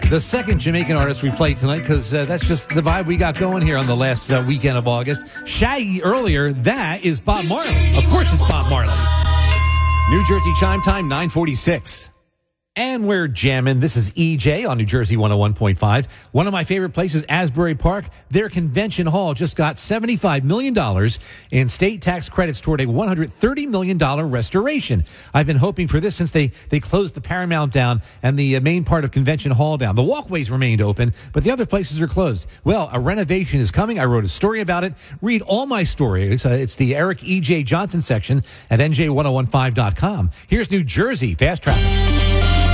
the second Jamaican artist we played tonight, because that's just the vibe we got going here on the last weekend of August. Shaggy earlier, that is Bob Marley. Of course it's Bob Marley. New Jersey chime time, 9:46. And we're jamming. This is EJ on New Jersey 101.5. One of my favorite places, Asbury Park. Their convention hall just got $75 million in state tax credits toward a $130 million restoration. I've been hoping for this since they closed the Paramount down and the main part of Convention Hall down. The walkways remained open, but the other places are closed. Well, a renovation is coming. I wrote a story about it. Read all my stories. It's the Eric E.J. Johnson section at NJ1015.com. Here's New Jersey Fast Traffic.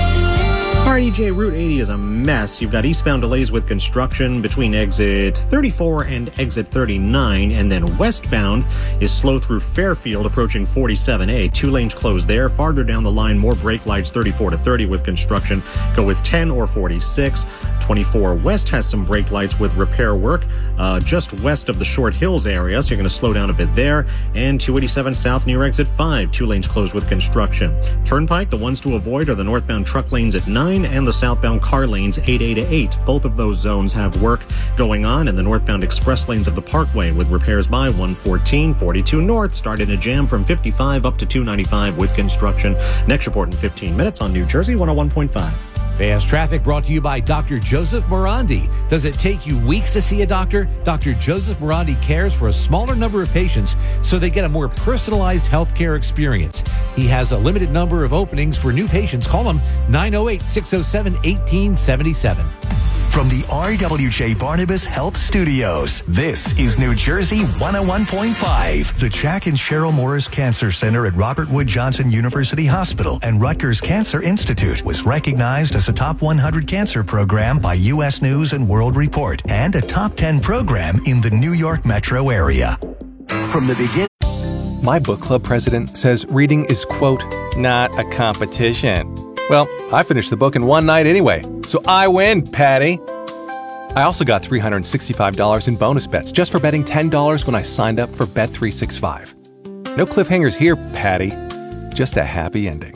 REJ Route 80 is a mess. You've got eastbound delays with construction between exit 34 and exit 39, and then westbound is slow through Fairfield approaching 47A. 2 lanes closed there. Farther down the line, more brake lights 34 to 30 with construction. Go with 10 or 46. 24 West has some brake lights with repair work just west of the Short Hills area, so you're going to slow down a bit there. And 287 South near exit 5, 2 lanes closed with construction. Turnpike, the ones to avoid are the northbound truck lanes at 9 and the southbound car lanes 8A to 8. Both of those zones have work going on, and the northbound express lanes of the Parkway with repairs by 114. 42 North started a jam from 55 up to 295 with construction. Next report in 15 minutes on New Jersey 101.5. Fast Traffic brought to you by Dr. Joseph Morandi. Does it take you weeks to see a doctor? Dr. Joseph Morandi cares for a smaller number of patients so they get a more personalized healthcare experience. He has a limited number of openings for new patients. Call him 908-607-1877. From the RWJ Barnabas Health Studios, this is New Jersey 101.5. The Jack and Cheryl Morris Cancer Center at Robert Wood Johnson University Hospital and Rutgers Cancer Institute was recognized as a top 100 cancer program by U.S. News and World Report and a top 10 program in the New York metro area. From the beginning, my book club president says reading is, quote, not a competition. Well, I finished the book in one night anyway, so I win, Patty. I also got $365 in bonus bets just for betting $10 when I signed up for Bet365. No cliffhangers here, Patty. Just a happy ending.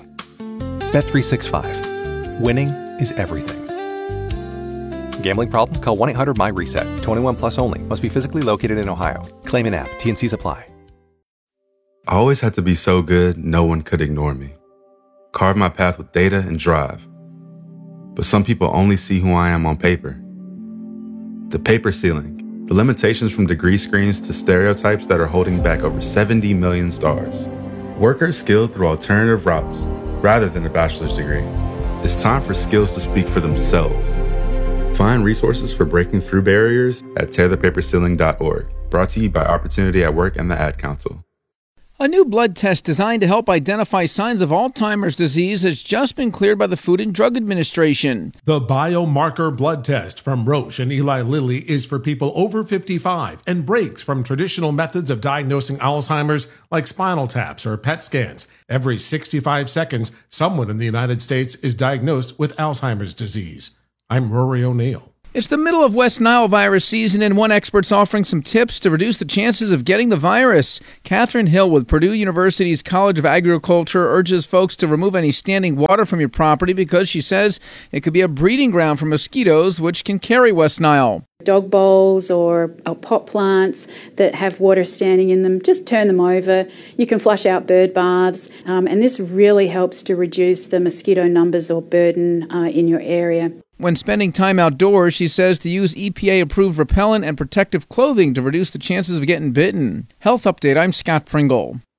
Bet365. Winning is everything. Gambling problem? Call 1-800-MY-RESET. 21 plus only. Must be physically located in Ohio. Claim in app. T&Cs apply. I always had to be so good, no one could ignore me. Carve my path with data and drive. But some people only see who I am on paper. The paper ceiling, the limitations from degree screens to stereotypes that are holding back over 70 million stars. Workers skilled through alternative routes rather than a bachelor's degree. It's time for skills to speak for themselves. Find resources for breaking through barriers at tearthepaperceiling.org. Brought to you by Opportunity at Work and the Ad Council. A new blood test designed to help identify signs of Alzheimer's disease has just been cleared by the Food and Drug Administration. The biomarker blood test from Roche and Eli Lilly is for people over 55 and breaks from traditional methods of diagnosing Alzheimer's like spinal taps or PET scans. Every 65 seconds, someone in the United States is diagnosed with Alzheimer's disease. I'm Rory O'Neill. It's the middle of West Nile virus season, and one expert's offering some tips to reduce the chances of getting the virus. Catherine Hill with Purdue University's College of Agriculture urges folks to remove any standing water from your property because she says it could be a breeding ground for mosquitoes, which can carry West Nile. Dog bowls or pot plants that have water standing in them, just turn them over. You can flush out bird baths, and this really helps to reduce the mosquito numbers or burden in your area. When spending time outdoors, she says to use EPA-approved repellent and protective clothing to reduce the chances of getting bitten. Health Update, I'm Scott Pringle.